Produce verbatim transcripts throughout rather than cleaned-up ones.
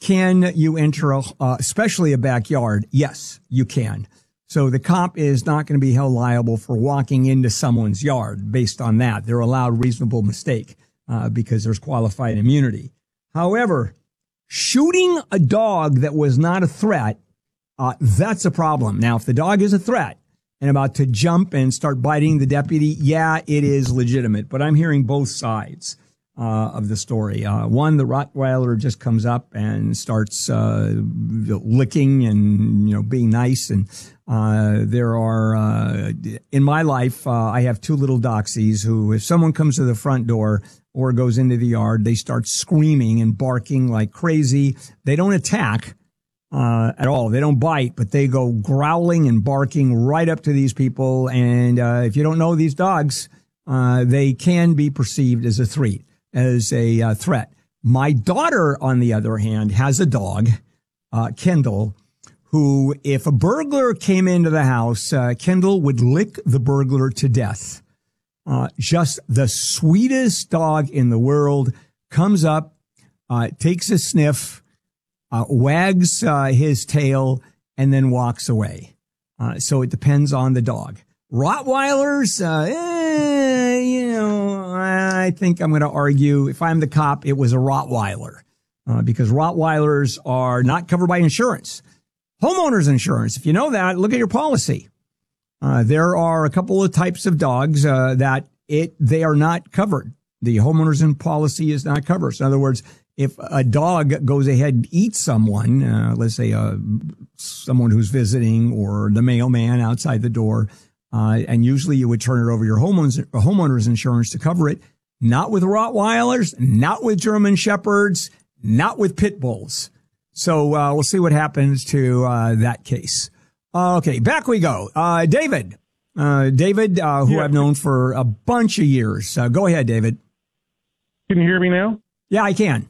can you enter, a, uh, especially a backyard? Yes, you can. So the cop is not going to be held liable for walking into someone's yard based on that. They're allowed reasonable mistake uh, because there's qualified immunity. However, shooting a dog that was not a threat, uh, that's a problem. Now, if the dog is a threat and about to jump and start biting the deputy, yeah, it is legitimate. But I'm hearing both sides uh, of the story. Uh, one, the Rottweiler just comes up and starts uh, licking and, you know, being nice. And uh, there are, uh, in my life, uh, I have two little Doxies who, if someone comes to the front door or goes into the yard, they start screaming and barking like crazy. They don't attack uh, at all. They don't bite, but they go growling and barking right up to these people. And uh, if you don't know these dogs, uh, they can be perceived as a threat, as a uh, threat. My daughter, on the other hand, has a dog, uh, Kendall, who, if a burglar came into the house, uh, Kendall would lick the burglar to death. Uh, just the sweetest dog in the world, comes up, uh, takes a sniff, uh, wags, uh, his tail, and then walks away. Uh, so it depends on the dog. Rottweilers, uh, eh, you know, I think I'm going to argue, if I'm the cop, it was a Rottweiler, uh, because Rottweilers are not covered by insurance. Homeowners insurance, if you know that, look at your policy. Uh, there are a couple of types of dogs uh, that it they are not covered. The homeowners in policy is not covered. So in other words, if a dog goes ahead and eats someone, uh, let's say uh, someone who's visiting or the mailman outside the door, uh, and usually you would turn it over your homeowners homeowners insurance to cover it. Not with Rottweilers, not with German Shepherds, not with Pit Bulls. So uh, we'll see what happens to uh, that case. Okay, back we go. Uh, David, uh, David, uh, who yeah. I've known for a bunch of years. Uh, go ahead, David. Can you hear me now? Yeah, I can.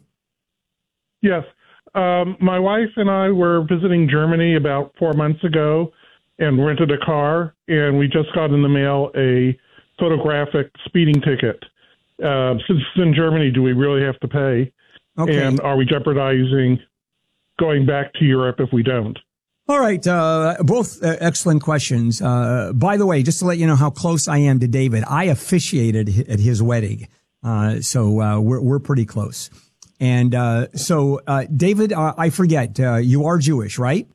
Yes. Um, my wife and I were visiting Germany about four months ago and rented a car, and we just got in the mail a photographic speeding ticket. Uh, since it's in Germany, do we really have to pay? Okay. And are we jeopardizing going back to Europe if we don't? All right. Uh, both uh, excellent questions. Uh, by the way, just to let you know how close I am to David, I officiated at his wedding. Uh, so, uh, we're, we're pretty close. And, uh, so, uh, David, uh, I forget, uh, you are Jewish, right?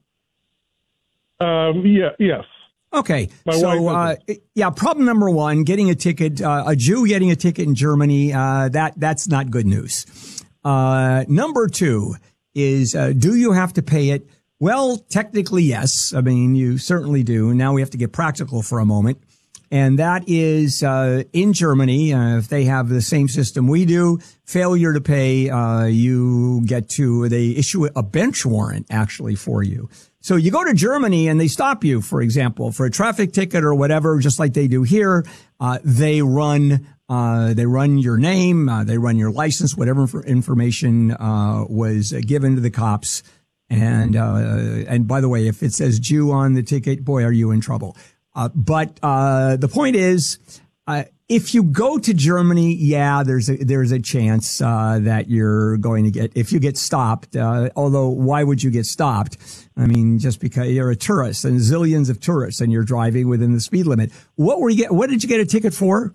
Um, yeah, yes. Okay. My so, wife uh, yeah, problem number one, getting a ticket, uh, a Jew getting a ticket in Germany, uh, that, that's not good news. Uh, number two is, uh, do you have to pay it? Well, technically, yes. I mean, you certainly do. Now we have to get practical for a moment. And that is, uh, in Germany, uh, if they have the same system we do, failure to pay, uh, you get to, they issue a bench warrant actually for you. So you go to Germany and they stop you, for example, for a traffic ticket or whatever, just like they do here. Uh, they run, uh, they run your name, uh, they run your license, whatever information, uh, was given to the cops. And, uh, and by the way, if it says Jew on the ticket, boy, are you in trouble. Uh, but, uh, the point is, uh, if you go to Germany, yeah, there's a, there's a chance, uh, that you're going to get, if you get stopped, uh, although why would you get stopped? I mean, just because you're a tourist and zillions of tourists and you're driving within the speed limit. What were you get, what did you get a ticket for?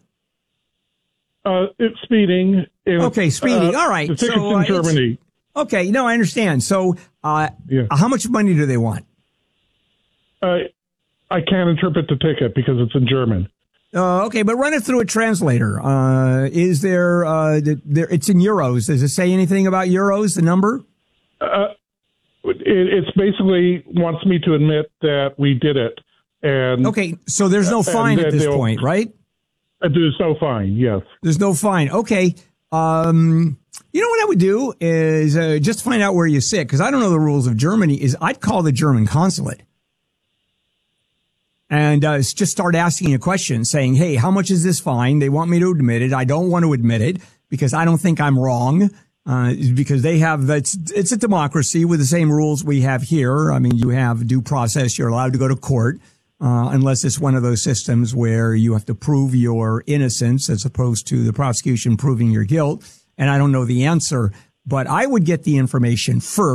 Uh, it's speeding. It, okay, speeding. Uh, All right. The ticket's so, in uh, Germany. Okay. No, I understand. So, uh, yeah. How much money do they want? Uh, I can't interpret the ticket because it's in German. Uh, okay, but run it through a translator. Uh, is there, uh, there, it's in euros. Does it say anything about euros, the number? Uh, it, it's basically wants me to admit that we did it. And okay, so there's no fine at this point, right? Uh, there's no fine, yes. There's no fine. Okay. Um, you know what I would do is, uh, just find out where you sit, because I don't know the rules of Germany, is I'd call the German consulate. And uh, just start asking a question saying, hey, how much is this fine? They want me to admit it. I don't want to admit it because I don't think I'm wrong, uh, because they have, that's, it's a democracy with the same rules we have here. I mean, you have due process. You're allowed to go to court, uh, unless it's one of those systems where you have to prove your innocence as opposed to the prosecution proving your guilt. And I don't know the answer, but I would get the information first.